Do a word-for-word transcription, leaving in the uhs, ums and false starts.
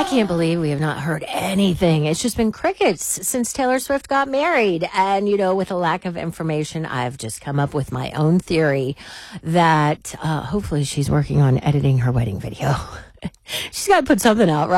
can't believe we have not heard anything. It's just been crickets since Taylor Swift got married. And, you know, with a lack of information, I've just come up with my own theory that uh, hopefully she's working on editing her wedding video. She's got to put something out, right?